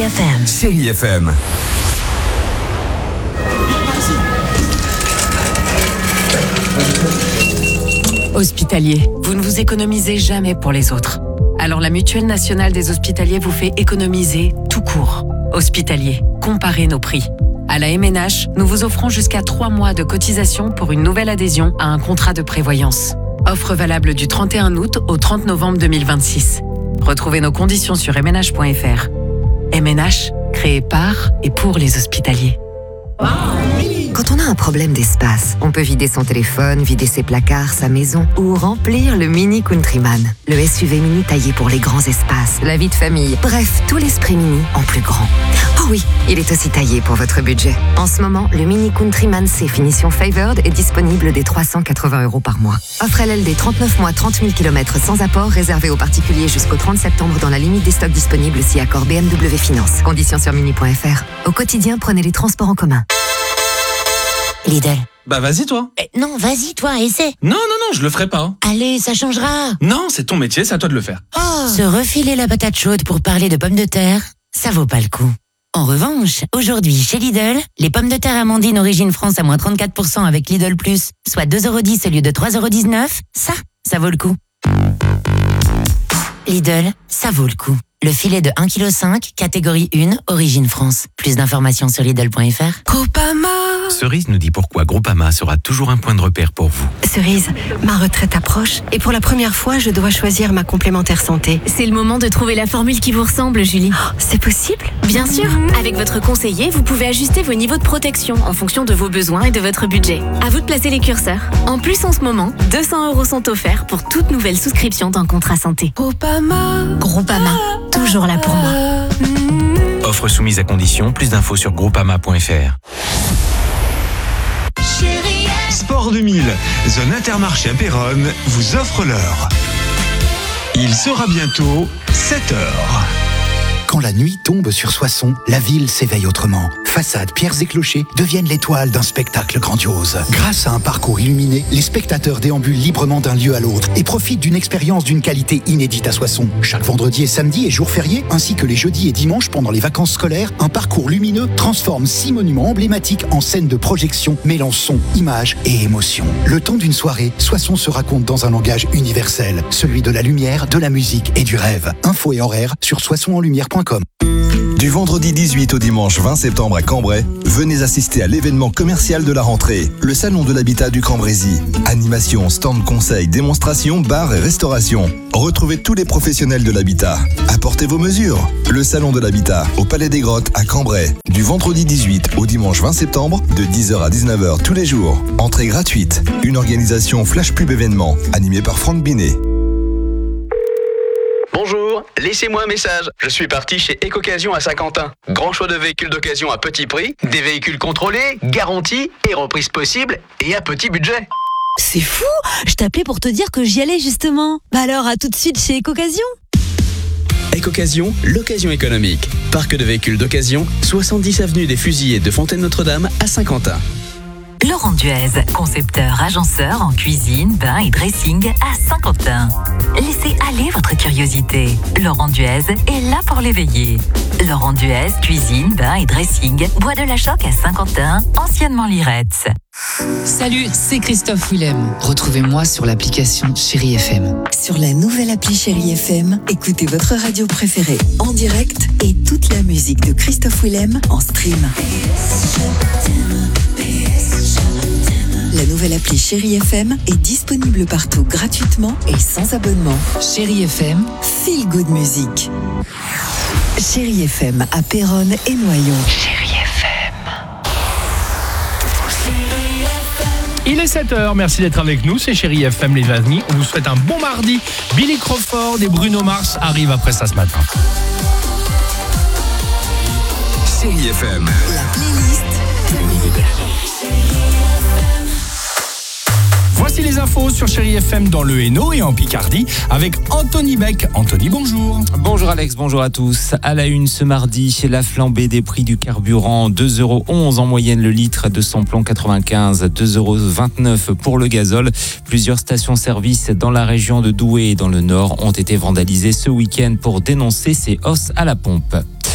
FM. Chérie FM. Hospitalier, vous ne vous économisez jamais pour les autres. Alors la Mutuelle nationale des hospitaliers vous fait économiser tout court. Hospitalier, comparez nos prix. À la MNH, nous vous offrons jusqu'à 3 mois de cotisation pour une nouvelle adhésion à un contrat de prévoyance. Offre valable du 31 août au 30 novembre 2026. Retrouvez nos conditions sur mnh.fr. MNH, créé par et pour les hospitaliers. Quand on a un problème d'espace, on peut vider son téléphone, vider ses placards, sa maison ou remplir le Mini Countryman. Le SUV mini taillé pour les grands espaces, la vie de famille, bref, tout l'esprit mini en plus grand. Oh oui, il est aussi taillé pour votre budget. En ce moment, le Mini Countryman C finition Favored est disponible dès 380 € par mois. Offre LLD 39 mois, 30 000 km sans apport, réservé aux particuliers jusqu'au 30 septembre dans la limite des stocks disponibles si accord BMW Finance. Conditions sur mini.fr. Au quotidien, prenez les transports en commun. Lidl. Bah vas-y toi. Non, vas-y toi, essaie. Non, je le ferai pas. Allez, ça changera. Non, c'est ton métier, c'est à toi de le faire. Se refiler la patate chaude pour parler de pommes de terre, ça vaut pas le coup. En revanche, aujourd'hui, chez Lidl, les pommes de terre Amandine Origine France à moins 34% avec Lidl Plus, soit 2,10 € au lieu de 3,19 €, ça vaut le coup. Lidl, ça vaut le coup. Le filet de 1,5 kg, catégorie 1, Origine France. Plus d'informations sur Lidl.fr. Groupama. Cerise nous dit pourquoi Groupama sera toujours un point de repère pour vous. Cerise, ma retraite approche et pour la première fois, je dois choisir ma complémentaire santé. C'est le moment de trouver la formule qui vous ressemble, Julie. Oh, c'est possible ? Bien sûr, avec votre conseiller, vous pouvez ajuster vos niveaux de protection en fonction de vos besoins et de votre budget. À vous de placer les curseurs. En plus, en ce moment, 200 € sont offerts pour toute nouvelle souscription d'un contrat santé. Groupama, toujours là pour moi. Offre soumise à condition, plus d'infos sur groupama.fr. Sport 2000, zone Intermarché à Péronne, vous offre l'heure. Il sera bientôt 7 heures. Quand la nuit tombe sur Soissons, la ville s'éveille autrement. Façades, pierres et clochers deviennent l'étoile d'un spectacle grandiose. Grâce à un parcours illuminé, les spectateurs déambulent librement d'un lieu à l'autre et profitent d'une expérience d'une qualité inédite à Soissons. Chaque vendredi et samedi et jours fériés, ainsi que les jeudis et dimanches pendant les vacances scolaires, un parcours lumineux transforme 6 monuments emblématiques en scènes de projection mêlant son, images et émotions. Le temps d'une soirée, Soissons se raconte dans un langage universel, celui de la lumière, de la musique et du rêve. Infos et horaires sur soissonenlumière.com. Du vendredi 18 au dimanche 20 septembre à Cambrai, venez assister à l'événement commercial de la rentrée, le Salon de l'Habitat du Cambrésis. Animation, stand conseil, démonstration, bar et restauration. Retrouvez tous les professionnels de l'habitat. Apportez vos mesures. Le Salon de l'Habitat au Palais des Grottes à Cambrai, du vendredi 18 au dimanche 20 septembre, de 10h à 19h tous les jours. Entrée gratuite. Une organisation Flash Pub événement, animée par Franck Binet. Bonjour, laissez-moi un message. Je suis parti chez Écocassion à Saint-Quentin. Grand choix de véhicules d'occasion à petit prix, des véhicules contrôlés, garantis et reprises possibles et à petit budget. C'est fou! Je t'appelais pour te dire que j'y allais justement. Bah alors, à tout de suite chez Écocassion. Écocassion, l'occasion économique. Parc de véhicules d'occasion, 70 avenue des Fusillés de Fontaine-Notre-Dame à Saint-Quentin. Laurent Duez, concepteur, agenceur en cuisine, bain et dressing à Saint-Quentin. Laissez aller votre curiosité. Laurent Duez est là pour l'éveiller. Laurent Duez, cuisine, bain et dressing, Bois de la Choc à Saint-Quentin, anciennement Liretz. Salut, c'est Christophe Willem. Retrouvez-moi sur l'application Chérie FM. Sur la nouvelle appli Chérie FM, écoutez votre radio préférée en direct et toute la musique de Christophe Willem en stream. La nouvelle appli Chérie FM est disponible partout gratuitement et sans abonnement. Chérie FM, Feel Good Music. Chérie FM à Péronne et Noyon. Chérie FM. Il est 7h, merci d'être avec nous, c'est Chérie FM les amis. On vous souhaite un bon mardi. Billy Crawford et Bruno Mars arrivent après ça ce matin. Chérie FM. La playlist. Voici les infos sur Chérie FM dans le Hainaut et en Picardie avec Anthony Beck. Anthony, bonjour. Bonjour Alex, bonjour à tous. À la une ce mardi, la flambée des prix du carburant, 2,11 € en moyenne le litre de samplon 95, 2,29 € pour le gazole. Plusieurs stations-service dans la région de Douai et dans le Nord ont été vandalisées ce week-end pour dénoncer ces hausses à la pompe.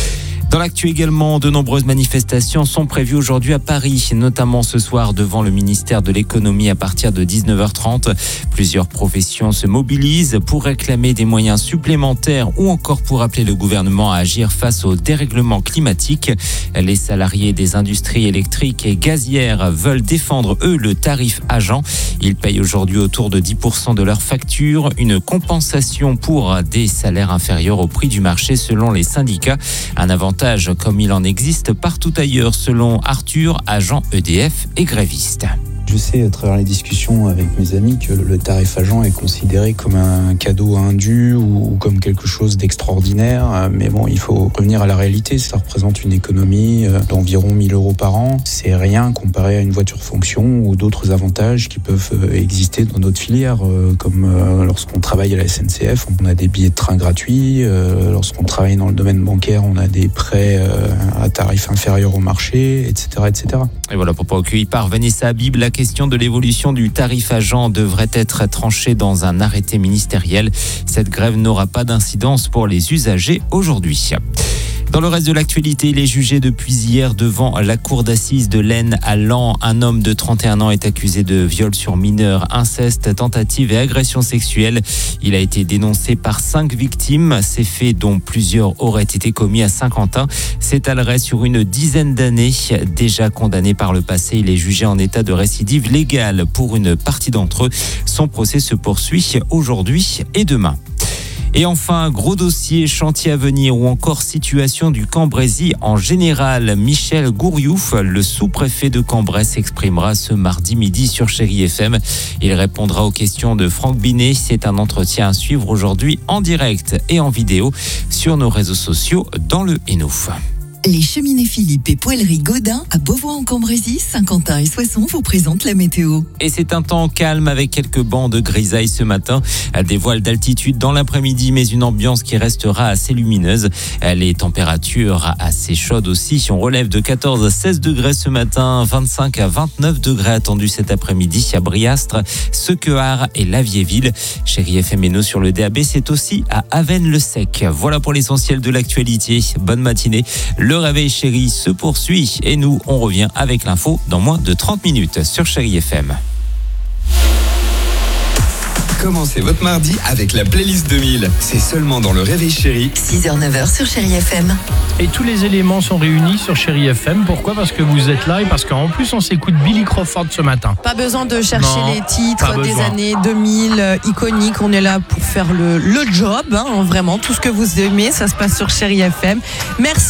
Dans l'actu également, de nombreuses manifestations sont prévues aujourd'hui à Paris, notamment ce soir devant le ministère de l'économie à partir de 19h30. Plusieurs professions se mobilisent pour réclamer des moyens supplémentaires ou encore pour appeler le gouvernement à agir face au dérèglement climatique. Les salariés des industries électriques et gazières veulent défendre, eux, le tarif agent. Ils payent aujourd'hui autour de 10% de leur facture, une compensation pour des salaires inférieurs au prix du marché selon les syndicats. Un avantage comme il en existe partout ailleurs selon Arthur, agent EDF et gréviste. Je sais à travers les discussions avec mes amis que le tarif agent est considéré comme un cadeau indu ou comme quelque chose d'extraordinaire. Mais bon, il faut revenir à la réalité. Ça représente une économie d'environ 1 000 € par an. C'est rien comparé à une voiture fonction ou d'autres avantages qui peuvent exister dans notre filière. Comme lorsqu'on travaille à la SNCF, on a des billets de train gratuits. Lorsqu'on travaille dans le domaine bancaire, on a des prêts à tarif inférieur au marché, etc., etc. Et voilà, propos recueillis par Vanessa Habib. La question de l'évolution du tarif agent devrait être tranchée dans un arrêté ministériel. Cette grève n'aura pas d'incidence pour les usagers aujourd'hui. Dans le reste de l'actualité, il est jugé depuis hier devant la cour d'assises de l'Aisne à Laon. Un homme de 31 ans est accusé de viol sur mineur, inceste, tentative et agression sexuelle. Il a été dénoncé par 5 victimes. Ces faits, dont plusieurs auraient été commis à Saint-Quentin, s'étaleraient sur une dizaine d'années. Déjà condamné par le passé, il est jugé en état de récidive légale pour une partie d'entre eux. Son procès se poursuit aujourd'hui et demain. Et enfin, gros dossier, chantier à venir ou encore situation du Cambrésis en général. Michel Gouriouf, le sous-préfet de Cambrai, s'exprimera ce mardi midi sur Chérie FM. Il répondra aux questions de Franck Binet. C'est un entretien à suivre aujourd'hui en direct et en vidéo sur nos réseaux sociaux dans le Hainaut. Les cheminées Philippe et poêlerie Godin à Beauvoir-en-Cambrésis, Saint-Quentin et Soissons vous présentent la météo. Et c'est un temps calme avec quelques bancs de grisaille ce matin. Des voiles d'altitude dans l'après-midi, mais une ambiance qui restera assez lumineuse. Les températures assez chaudes aussi. On relève de 14 à 16 degrés ce matin, 25 à 29 degrés attendus cet après-midi à Briastre, Sequehart et Lavierville. Chérie FM Hainaut sur le DAB, c'est aussi à Avesnes-le-Sec. Voilà pour l'essentiel de l'actualité. Bonne matinée. Le réveil chéri se poursuit et nous, on revient avec l'info dans moins de 30 minutes sur Chérie FM. Commencez votre mardi avec la playlist 2000. C'est seulement dans le réveil chéri. 6h-9h sur Chérie FM. Et tous les éléments sont réunis sur Chérie FM. Pourquoi ? Parce que vous êtes là et parce qu'en plus on s'écoute Billy Crawford ce matin. Pas besoin de chercher les titres des années 2000 iconiques. On est là pour faire le job. Vraiment, tout ce que vous aimez, ça se passe sur Chérie FM. Merci.